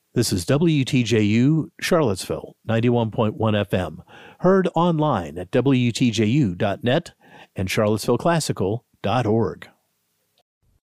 This is WTJU, Charlottesville, 91.1 FM. Heard online at WTJU.net and CharlottesvilleClassical.org.